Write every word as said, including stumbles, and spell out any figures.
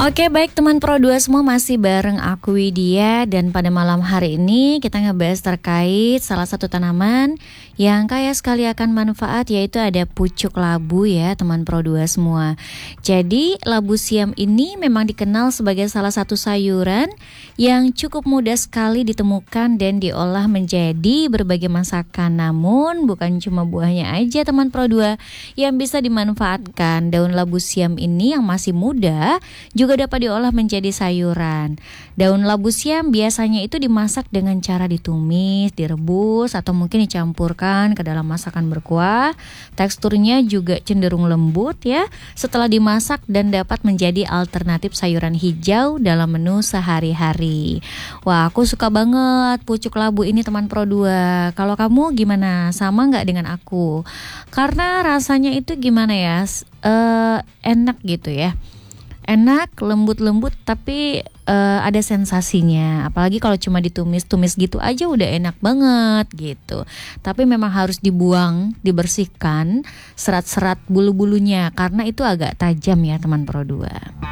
Oke, baik teman Pro dua semua, masih bareng aku Widya. Dan pada malam hari ini kita ngebahas terkait salah satu tanaman yang kaya sekali akan manfaat, yaitu ada pucuk labu ya teman Pro dua semua. Jadi labu siam ini memang dikenal sebagai salah satu sayuran yang cukup mudah sekali ditemukan dan diolah menjadi berbagai masakan. Namun bukan cuma buahnya aja teman Pro dua yang bisa dimanfaatkan. Daun labu siam ini yang masih muda juga dapat diolah menjadi sayuran. Daun labu siam biasanya itu dimasak dengan cara ditumis, direbus, atau mungkin dicampurkan ke dalam masakan berkuah. Teksturnya juga cenderung lembut ya setelah dimasak dan dapat menjadi alternatif sayuran hijau dalam menu sehari-hari. Wah, aku suka banget pucuk labu ini teman Pro dua. Kalau kamu gimana? Sama nggak dengan aku? Karena rasanya itu gimana ya? Uh, enak gitu ya. Enak, lembut-lembut, tapi uh, ada sensasinya. Apalagi kalau cuma ditumis-tumis gitu aja udah enak banget gitu. Tapi memang harus dibuang, dibersihkan serat-serat bulu-bulunya karena itu agak tajam ya teman Pro dua.